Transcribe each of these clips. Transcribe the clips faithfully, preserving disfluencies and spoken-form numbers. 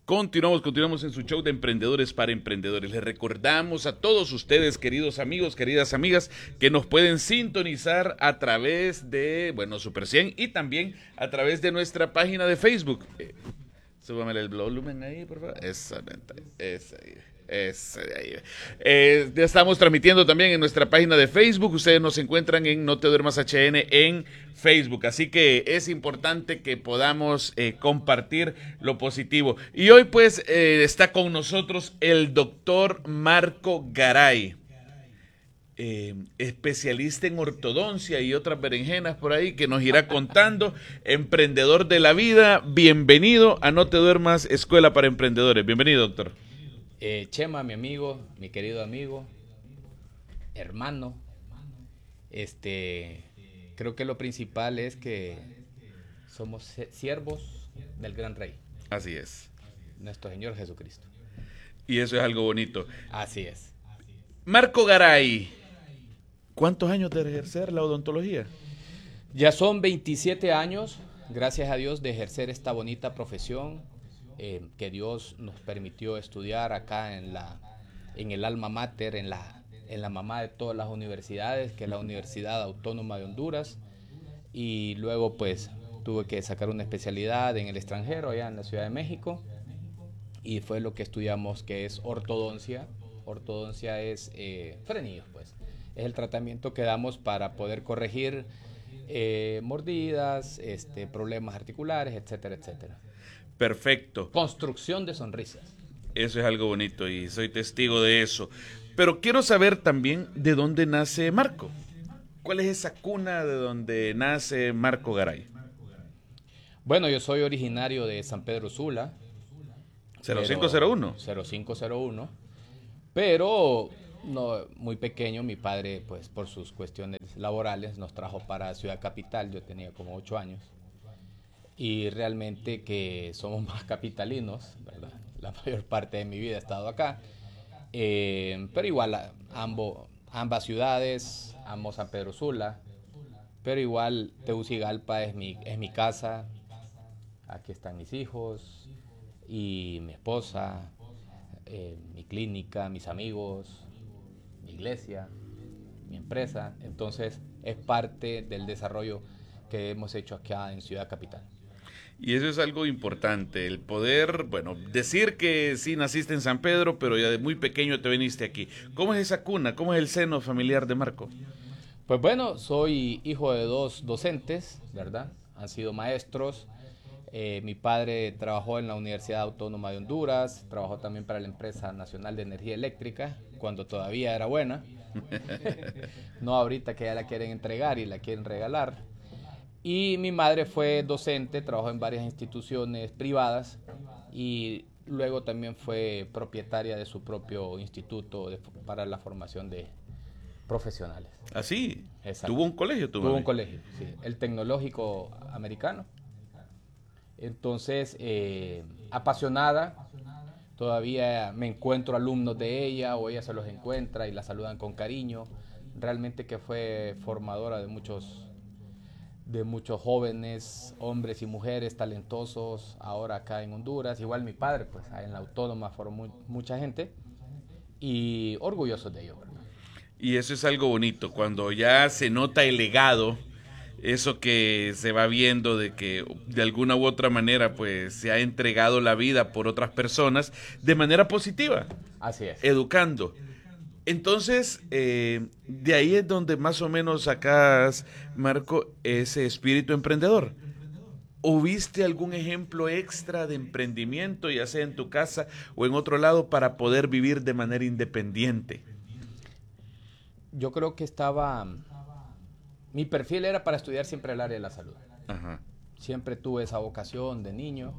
Continuamos, continuamos en su show de Emprendedores para Emprendedores. Les recordamos a todos ustedes, queridos amigos, queridas amigas, que nos pueden sintonizar a través de, bueno, Super cien y también a través de nuestra página de Facebook. Eh, súbame el volumen ahí, por favor. Excelente, esa ahí. Es, eh, ya estamos transmitiendo también en nuestra página de Facebook. Ustedes nos encuentran en No Te Duermas H N en Facebook. Así que es importante que podamos eh, compartir lo positivo. Y hoy pues eh, está con nosotros el doctor Marco Garay. Eh, especialista en ortodoncia y otras berenjenas por ahí que nos irá contando, emprendedor de la vida. Bienvenido a No Te Duermas, Escuela para Emprendedores. Bienvenido, doctor. Eh, Chema, mi amigo, mi querido amigo, hermano, este, creo que lo principal es que somos siervos del gran rey. Así es. Nuestro Señor Jesucristo. Y eso es algo bonito. Así es. Marco Garay, ¿cuántos años de ejercer la odontología? Ya son veintisiete años, gracias a Dios, de ejercer esta bonita profesión. Eh, que Dios nos permitió estudiar acá en la en el alma mater, en la, en la mamá de todas las universidades, que es la Universidad Autónoma de Honduras, y luego pues tuve que sacar una especialidad en el extranjero, allá en la Ciudad de México, y fue lo que estudiamos, que es ortodoncia. Ortodoncia es eh, frenillos, pues, es el tratamiento que damos para poder corregir eh, mordidas, este, problemas articulares, etcétera, etcétera. Perfecto. Construcción de sonrisas. Eso es algo bonito y soy testigo de eso. Pero quiero saber también de dónde nace Marco. ¿Cuál es esa cuna de donde nace Marco Garay? Bueno, yo soy originario de San Pedro Sula. cero cinco cero uno. cero cinco cero uno. Pero no, muy pequeño, mi padre, pues por sus cuestiones laborales, nos trajo para Ciudad Capital. Yo tenía como ocho años. Y realmente que somos más capitalinos, ¿verdad? La mayor parte de mi vida he estado acá, eh, pero igual a, ambos, ambas ciudades, amo San Pedro Sula, pero igual Tegucigalpa es mi, es mi casa, aquí están mis hijos y mi esposa, eh, mi clínica, mis amigos, mi iglesia, mi empresa, entonces es parte del desarrollo que hemos hecho acá en Ciudad Capital. Y eso es algo importante, el poder, bueno, decir que sí naciste en San Pedro, pero ya de muy pequeño te viniste aquí. ¿Cómo es esa cuna? ¿Cómo es el seno familiar de Marco? Pues bueno, soy hijo de dos docentes, ¿verdad? Han sido maestros. Eh, mi padre trabajó en la Universidad Autónoma de Honduras, trabajó también para la Empresa Nacional de Energía Eléctrica, cuando todavía era buena. No ahorita que ya la quieren entregar y la quieren regalar. Y mi madre fue docente, trabajó en varias instituciones privadas y luego también fue propietaria de su propio instituto de, para la formación de profesionales. ¿Ah, sí? Exacto. ¿Tuvo un colegio tu Tuvo mami? un colegio, sí, el Tecnológico Americano. Entonces, eh, apasionada, todavía me encuentro alumnos de ella o ella se los encuentra y la saludan con cariño. Realmente que fue formadora de muchos de muchos jóvenes, hombres y mujeres talentosos, ahora acá en Honduras. Igual mi padre, pues en la Autónoma formó mucha gente y orgullosos de ello, ¿verdad? Y eso es algo bonito, cuando ya se nota el legado, eso que se va viendo de que de alguna u otra manera pues se ha entregado la vida por otras personas de manera positiva. Así es. Educando. Entonces, eh, de ahí es donde más o menos sacas, Marco, ese espíritu emprendedor. ¿O viste algún ejemplo extra de emprendimiento, ya sea en tu casa o en otro lado, para poder vivir de manera independiente? Yo creo que estaba... Mi perfil era para estudiar siempre el área de la salud. Ajá. Siempre tuve esa vocación de niño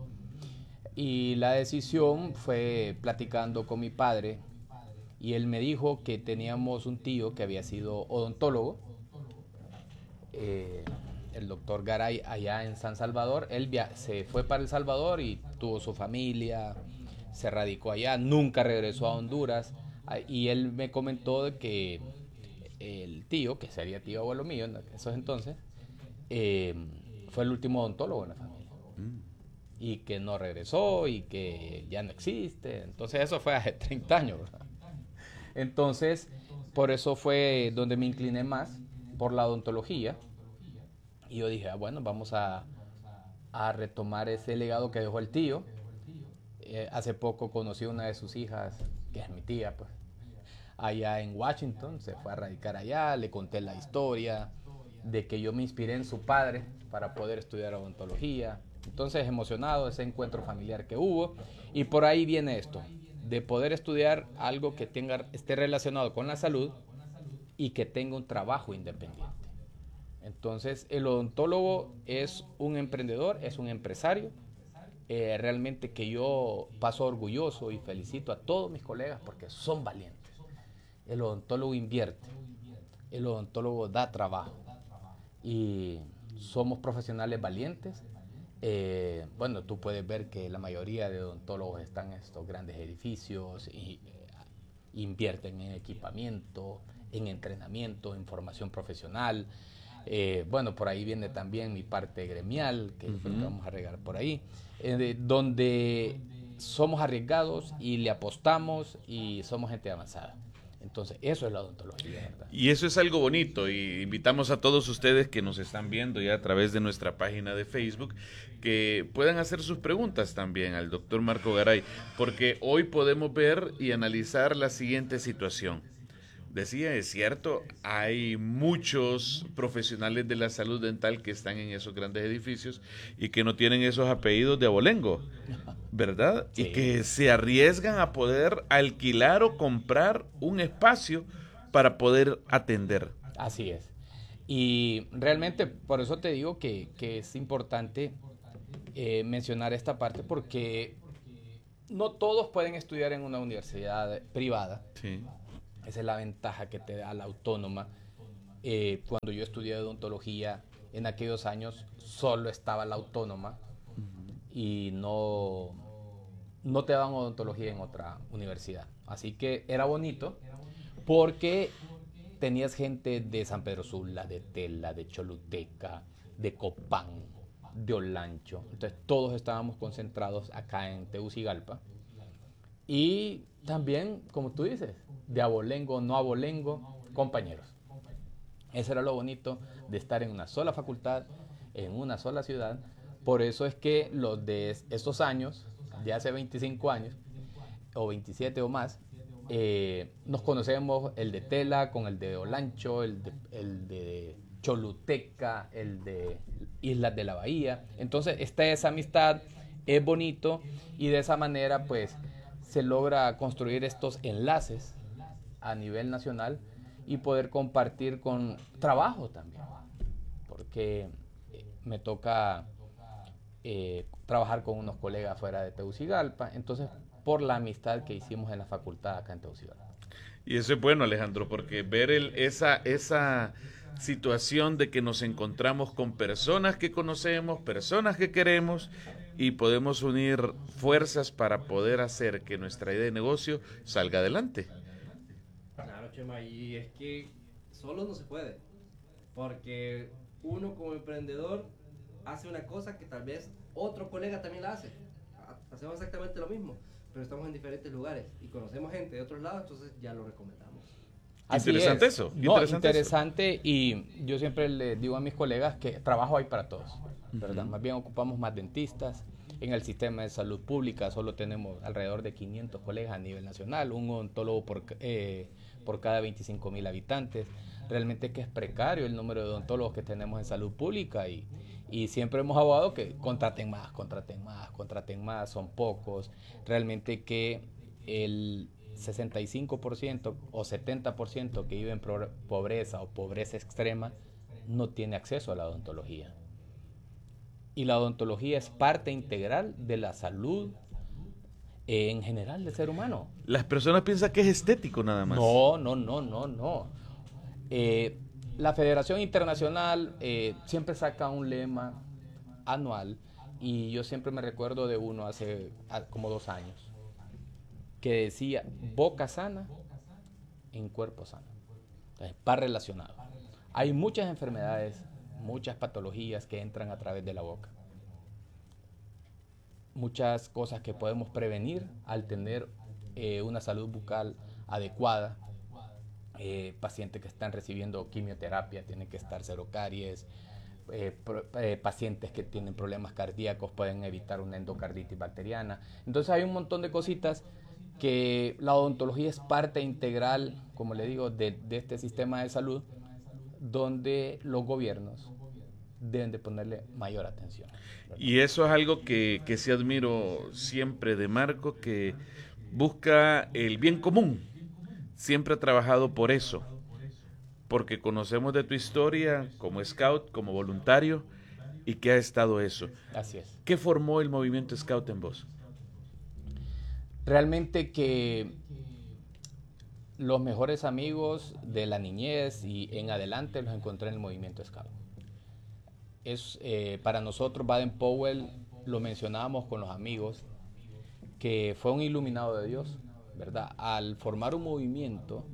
y la decisión fue platicando con mi padre y él me dijo que teníamos un tío que había sido odontólogo, eh, el doctor Garay, allá en San Salvador. Él se fue para El Salvador y tuvo su familia, se radicó allá, nunca regresó a Honduras, y él me comentó de que el tío, que sería tío abuelo mío en esos entonces, eh, fue el último odontólogo en la familia. Mm. y que no regresó y que ya no existe. Entonces eso fue hace treinta años, ¿verdad? Entonces, por eso fue donde me incliné más por la odontología. Y yo dije, ah, bueno, vamos a, a retomar ese legado que dejó el tío. Eh, hace poco conocí a una de sus hijas, que es mi tía, pues, allá en Washington, se fue a radicar allá, le conté la historia de que yo me inspiré en su padre para poder estudiar odontología. Entonces, emocionado ese encuentro familiar que hubo, y por ahí viene esto, de poder estudiar algo que tenga, esté relacionado con la salud y que tenga un trabajo independiente. Entonces, el odontólogo es un emprendedor, es un empresario, eh, realmente que yo paso orgulloso y felicito a todos mis colegas porque son valientes. El odontólogo invierte, el odontólogo da trabajo y somos profesionales valientes. Eh, bueno, tú puedes ver que la mayoría de odontólogos están en estos grandes edificios y eh, invierten en equipamiento, en entrenamiento, en formación profesional. Eh, bueno, por ahí viene también mi parte gremial, que, uh-huh. que vamos a regar por ahí, eh, donde somos arriesgados y le apostamos y somos gente avanzada. Entonces, eso es la odontología, ¿verdad? Y eso es algo bonito, y invitamos a todos ustedes que nos están viendo ya a través de nuestra página de Facebook, que puedan hacer sus preguntas también al doctor Marco Garay, porque hoy podemos ver y analizar la siguiente situación. Decía, es cierto, hay muchos profesionales de la salud dental que están en esos grandes edificios y que no tienen esos apellidos de abolengo, ¿verdad? Sí. Y que se arriesgan a poder alquilar o comprar un espacio para poder atender. Así es. Y realmente por eso te digo que, que es importante eh, mencionar esta parte, porque no todos pueden estudiar en una universidad privada. Sí. Esa es la ventaja que te da la autónoma. Eh, cuando yo estudié odontología, en aquellos años solo estaba la autónoma uh-huh. y no, no te daban odontología en otra universidad. Así que era bonito porque tenías gente de San Pedro Sula, de Tela, de Choluteca, de Copán, de Olancho. Entonces todos estábamos concentrados acá en Tegucigalpa. Y también, como tú dices, de abolengo, no abolengo, compañeros. Eso era lo bonito de estar en una sola facultad, en una sola ciudad. Por eso es que los de estos años, de hace veinticinco años, o veintisiete o más, eh, nos conocemos el de Tela con el de Olancho, el de, el de Choluteca, el de Islas de la Bahía. Entonces está esa amistad, es bonito, y de esa manera pues se logra construir estos enlaces a nivel nacional y poder compartir con trabajo también, porque me toca eh, trabajar con unos colegas fuera de Tegucigalpa, entonces por la amistad que hicimos en la facultad acá en Tegucigalpa. Y eso es bueno, Alejandro, porque ver el, esa, esa situación de que nos encontramos con personas que conocemos, personas que queremos, y podemos unir fuerzas para poder hacer que nuestra idea de negocio salga adelante. Claro, Chema, y es que solo no se puede, porque uno como emprendedor hace una cosa que tal vez otro colega también la hace. Hacemos exactamente lo mismo, pero estamos en diferentes lugares y conocemos gente de otros lados, entonces ya lo recomendamos. Así interesante es. eso. No, interesante, interesante eso. Y yo siempre le digo a mis colegas que trabajo hay para todos, ¿verdad? Uh-huh. Más bien ocupamos más dentistas. En el sistema de salud pública solo tenemos alrededor de quinientos colegas a nivel nacional, un odontólogo por, eh, por cada veinticinco mil habitantes. Realmente que es precario el número de odontólogos que tenemos en salud pública y, y siempre hemos abogado que contraten más, contraten más, contraten más, son pocos. Realmente que el sesenta y cinco por ciento o setenta por ciento que vive en pobreza o pobreza extrema no tiene acceso a la odontología. Y la odontología es parte integral de la salud eh, en general del ser humano. Las personas piensan que es estético nada más. No, no, no, no, no. Eh, la Federación Internacional eh, siempre saca un lema anual y yo siempre me recuerdo de uno hace como dos años que decía boca sana en cuerpo sano. Entonces, va relacionado. Hay muchas enfermedades, muchas patologías que entran a través de la boca. muchas cosas que podemos prevenir al tener eh, una salud bucal adecuada. Eh, pacientes que están recibiendo quimioterapia tienen que estar cero caries. Eh, pro, eh, pacientes que tienen problemas cardíacos pueden evitar una endocarditis bacteriana. Entonces hay un montón de cositas que la odontología es parte integral, como le digo, de, de este sistema de salud, donde los gobiernos deben de ponerle mayor atención, ¿verdad? Y eso es algo que, que sí admiro siempre de Marco, que busca el bien común. Siempre ha trabajado por eso, porque conocemos de tu historia como scout, como voluntario, y que ha estado eso. Así es. ¿Qué formó el movimiento scout en vos? Realmente que los mejores amigos de la niñez y en adelante los encontré en el movimiento scout. Es, eh, para nosotros, Baden-Powell, lo mencionábamos con los amigos, que fue un iluminado de Dios, ¿verdad? Al formar un movimiento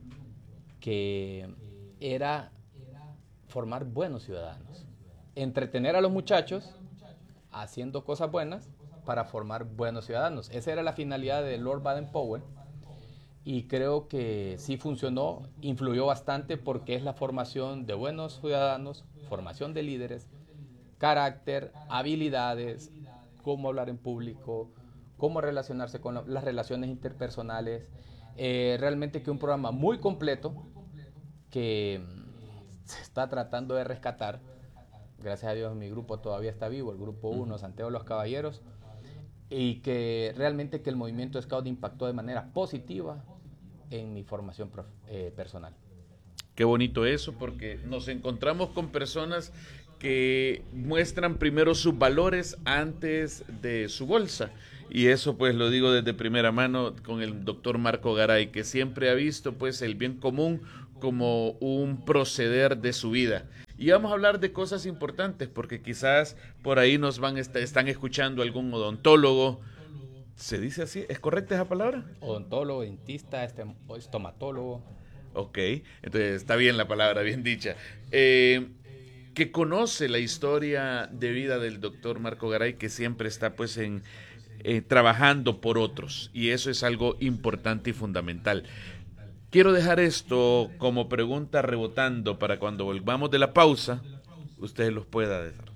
que era formar buenos ciudadanos, entretener a los muchachos haciendo cosas buenas para formar buenos ciudadanos. Esa era la finalidad de Lord Baden-Powell y creo que sí funcionó, influyó bastante porque es la formación de buenos ciudadanos, formación de líderes, carácter, habilidades, cómo hablar en público, cómo relacionarse con las relaciones interpersonales. Eh, realmente que un programa muy completo que se está tratando de rescatar. Gracias a Dios mi grupo todavía está vivo, el grupo uno, Santiago de los Caballeros, y que realmente que el movimiento Scout impactó de manera positiva en mi formación prof, eh, personal. Qué bonito eso, porque nos encontramos con personas que muestran primero sus valores antes de su bolsa. Y eso pues lo digo desde primera mano con el doctor Marco Garay, que siempre ha visto pues el bien común como un proceder de su vida. Y vamos a hablar de cosas importantes, porque quizás por ahí nos van est- están escuchando algún odontólogo. ¿Se dice así? ¿Es correcta esa palabra? Odontólogo, dentista, este, estomatólogo. Ok, entonces está bien la palabra, bien dicha. Eh, que conoce la historia de vida del doctor Marco Garay, que siempre está pues en eh, trabajando por otros, y eso es algo importante y fundamental. Quiero dejar esto como pregunta rebotando para cuando volvamos de la pausa, ustedes los puedan dejar.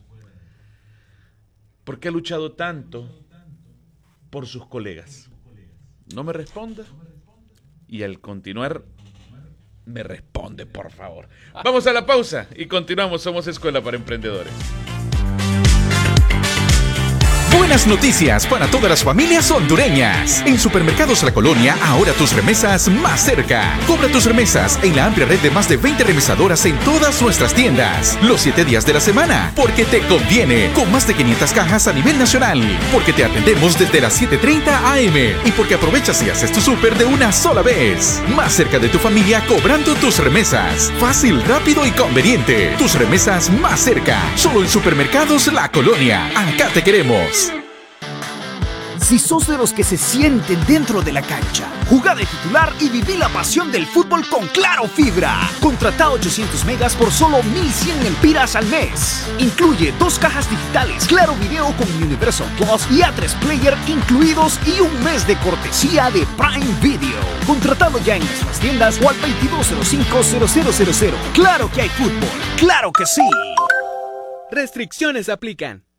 ¿Por qué ha luchado tanto por sus colegas? No me responda, y al continuar me responde, por favor. Vamos a la pausa y continuamos. Somos Escuela para Emprendedores. Buenas noticias para todas las familias hondureñas. En Supermercados La Colonia, ahora tus remesas más cerca. Cobra tus remesas en la amplia red de más de veinte remesadoras en todas nuestras tiendas. Los siete días de la semana, porque te conviene. Con más de quinientas cajas a nivel nacional. Porque te atendemos desde las siete treinta a eme. Y porque aprovechas y haces tu súper de una sola vez. Más cerca de tu familia cobrando tus remesas. Fácil, rápido y conveniente. Tus remesas más cerca. Solo en Supermercados La Colonia. Acá te queremos. Si sos de los que se sienten dentro de la cancha, jugá de titular y viví la pasión del fútbol con Claro Fibra. Contratá ochocientos megas por solo mil cien empiras al mes. Incluye dos cajas digitales, Claro Video con Universal Plus y A tres Player incluidos y un mes de cortesía de Prime Video. Contratado ya en nuestras tiendas o al veintidós cero cinco cero cero cero cero. Claro que hay fútbol, claro que sí. Restricciones aplican.